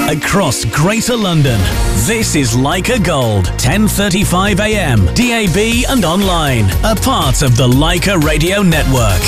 across Greater London. This is Leica Gold, 10:35 a.m. DAB and online. A part of the Leica Radio Network.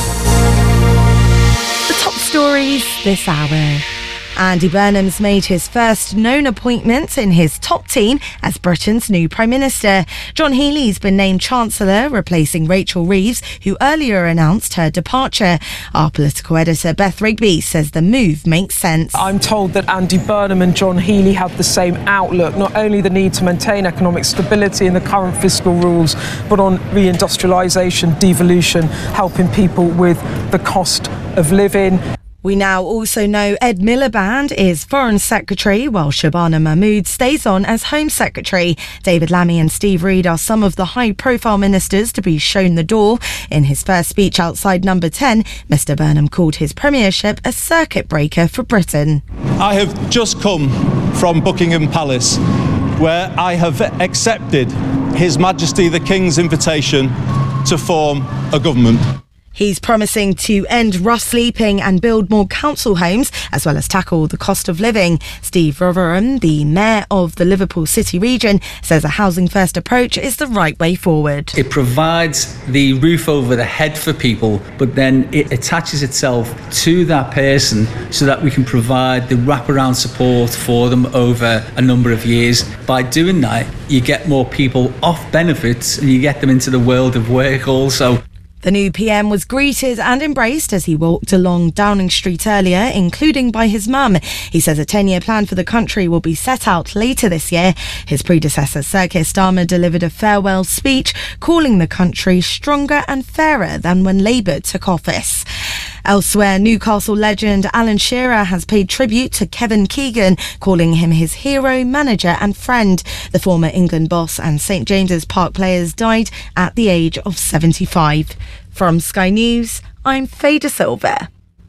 The top stories this hour. Andy Burnham's made his first known appointment in his top team as Britain's new Prime Minister. John Healey's been named Chancellor, replacing Rachel Reeves, who earlier announced her departure. Our political editor Beth Rigby says the move makes sense. I'm told that Andy Burnham and John Healey have the same outlook, not only the need to maintain economic stability in the current fiscal rules, but on reindustrialisation, devolution, helping people with the cost of living. We now also know Ed Miliband is Foreign Secretary, while Shabana Mahmood stays on as Home Secretary. David Lammy and Steve Reid are some of the high-profile ministers to be shown the door. In his first speech outside Number 10, Mr Burnham called his premiership a circuit breaker for Britain. I have just come from Buckingham Palace, where I have accepted His Majesty the King's invitation to form a government. He's promising to end rough sleeping and build more council homes, as well as tackle the cost of living. Steve Rotherham, the mayor of the Liverpool City region, says a housing-first approach is the right way forward. It provides the roof over the head for people, but then it attaches itself to that person so that we can provide the wraparound support for them over a number of years. By doing that, you get more people off benefits and you get them into the world of work also. The new PM was greeted and embraced as he walked along Downing Street earlier, including by his mum. He says a 10-year plan for the country will be set out later this year. His predecessor, Sir Keir Starmer, delivered a farewell speech, calling the country stronger and fairer than when Labour took office. Elsewhere, Newcastle legend Alan Shearer has paid tribute to Kevin Keegan, calling him his hero, manager and friend. The former England boss and St James's Park players died at the age of 75. From Sky News, I'm Faye De Silva.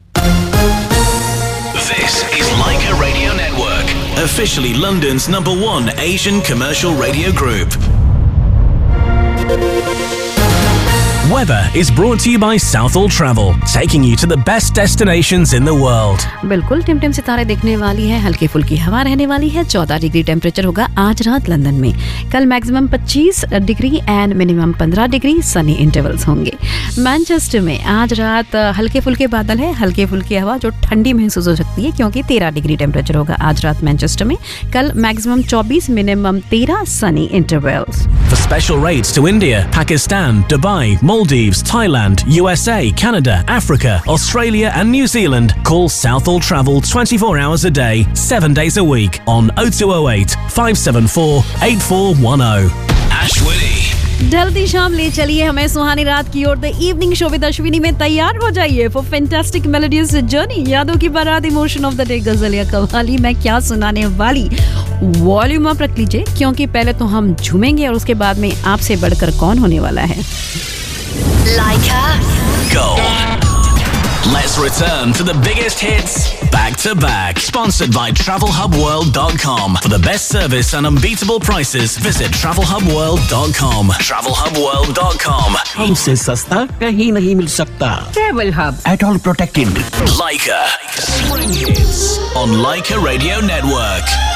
This is Leica Radio Network, officially London's #1 Asian commercial radio group. Weather is brought to you by Southall Travel, taking you to the best destinations in the world. बिल्कुल टिमटिम सितारे दिखने वाली है, हल्की फुल्की हवा रहने वाली है। 14 डिग्री टेम्परेचर होगा आज रात लंदन में। कल maximum 25 degree and minimum 15 degree Sunny intervals होंगे। मैनचेस्टर में आज रात हल्के फुल्के बादल है, हल्की फुल्की हवा जो ठंडी महसूस हो सकती है क्योंकि 13 डिग्री टेम्परेचर होगा आज रात मैनचेस्टर में। कल maximum 24 minimum 13 Sunny intervals. For special rates to India, Pakistan, Dubai, Maldives, Thailand, USA, Canada, Africa, Australia and New Zealand, call Southall Travel 24 hours a day, 7 days a week on 0208 574 8410. Ashwini. ढलती शाम ले चलिए हमें सुहानी रात की ओर। The evening show with Ashwini में तैयार हो जाइए फॉर फैंटास्टिक मेलोडियस जर्नी। यादों की बारात, इमोशन ऑफ द डे, गजल या कव्वाली, मैं क्या सुनाने वाली। वॉल्यूम अप रख लीजिए क्योंकि पहले तो हम झूमेंगे और उसके बाद में आपसे बढ़कर कौन होने वाला है। Leica Gold. Let's return to the biggest hits back to back. Sponsored by TravelHubWorld.com. For the best service and unbeatable prices, visit TravelHubWorld.com. TravelHubWorld.com. हमसे सस्ता कहीं नहीं मिल सकता। Travel Hub. At all protected. Leica Spring Hits on Leica Radio Network.